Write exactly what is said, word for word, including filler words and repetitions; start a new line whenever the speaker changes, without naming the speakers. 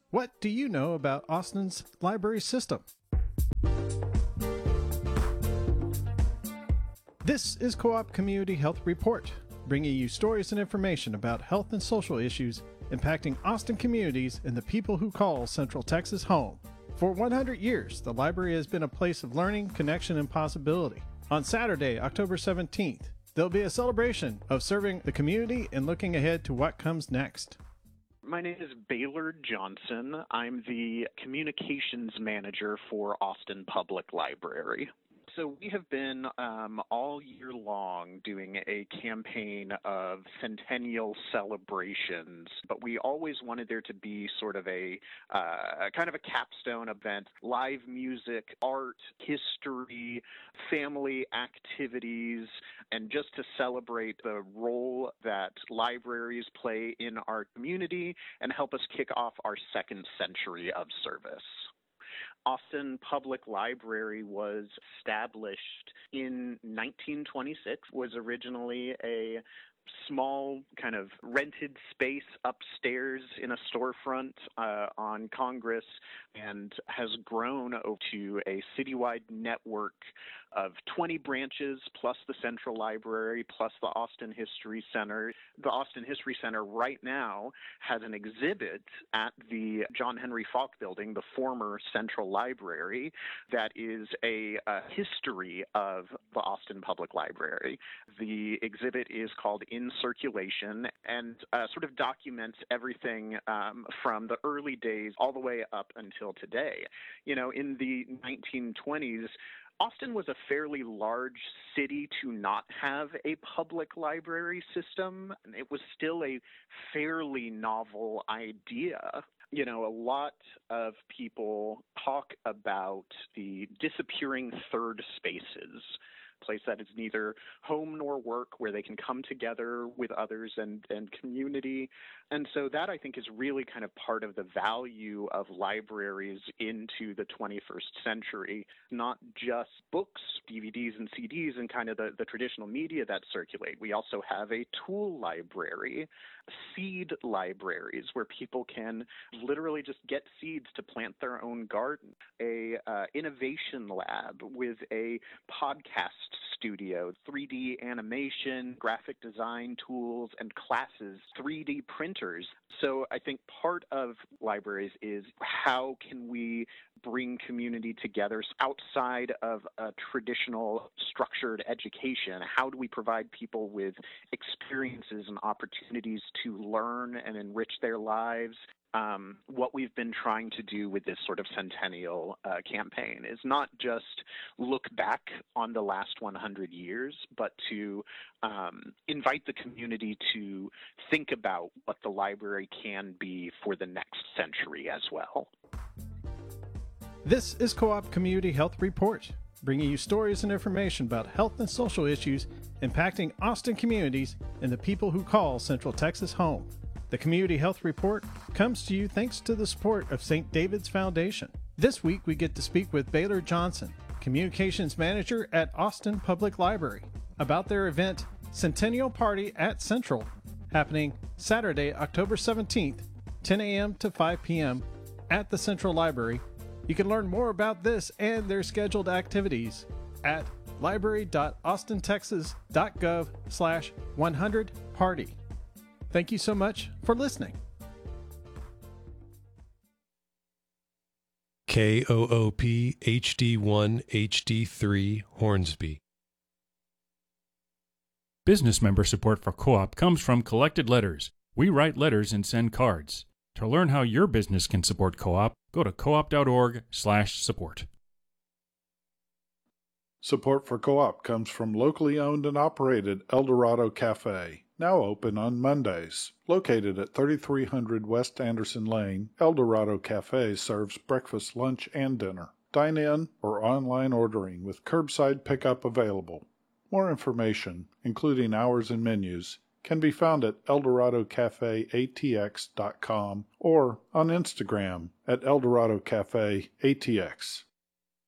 What do you know about Austin's library system? This is Co-op Community Health Report, bringing you stories and information about health and social issues impacting Austin communities and the people who call Central Texas home. For one hundred years, the library has been a place of learning, connection, and possibility. On Saturday, October seventeenth, there'll be a celebration of serving the community and looking ahead to what comes next.
My name is Baylor Johnson. I'm the communications manager for Austin Public Library. So we have been um, all year long doing a campaign of centennial celebrations, but we always wanted there to be sort of a uh, kind of a capstone event, live music, art, history, family activities, and just to celebrate the role that libraries play in our community and help us kick off our second century of service. Austin Public Library was established in nineteen twenty-six, was originally a small kind of rented space upstairs in a storefront uh, on Congress, and has grown to a citywide network of twenty branches plus the Central Library plus the Austin History Center. The Austin History Center right now has an exhibit at the John Henry Falk Building, the former Central Library, that is a, a history of the Austin Public Library. The exhibit is called In Circulation and uh, sort of documents everything um, from the early days all the way up until today. You know, in the nineteen twenties, Austin was a fairly large city to not have a public library system. It was still a fairly novel idea. You know, a lot of people talk about the disappearing third spaces, a place that is neither home nor work, where they can come together with others and, and community. And so that, I think, is really kind of part of the value of libraries into the twenty-first century, not just books, D V Ds and C Ds and kind of the, the traditional media that circulate. We also have a tool library, seed libraries, where people can literally just get seeds to plant their own garden, a uh, innovation lab with a podcast studio, three D animation, graphic design tools, and classes, three D printers. So I think part of libraries is how can we bring community together outside of a traditional structured education? How do we provide people with experiences and opportunities to learn and enrich their lives? Um, what we've been trying to do with this sort of centennial uh, campaign is not just look back on the last one hundred years, but to um, invite the community to think about what the library can be for the next century as well.
This is Co-op Community Health Report, bringing you stories and information about health and social issues impacting Austin communities and the people who call Central Texas home. The Community Health Report comes to you thanks to the support of Saint David's Foundation. This week we get to speak with Baylor Johnson, Communications Manager at Austin Public Library, about their event Centennial Party at Central, happening Saturday, October seventeenth, ten a.m. to five p.m. at the Central Library. You can learn more about this and their scheduled activities at library.austintexas.gov slash 100 party. Thank you so much for listening.
K O O P H D one H D three Hornsby.
Business member support for Co-op comes from Collected Letters. We write letters and send cards. To learn how your business can support Co-op, go to coop.org slash support.
Support for Co-op comes from locally owned and operated El Dorado Cafe, now open on Mondays. Located at thirty-three hundred West Anderson Lane, El Dorado Cafe serves breakfast, lunch, and dinner. Dine in or online ordering with curbside pickup available. More information, including hours and menus, can be found at eldorado cafe a t x dot com or on Instagram at eldorado cafe a t x.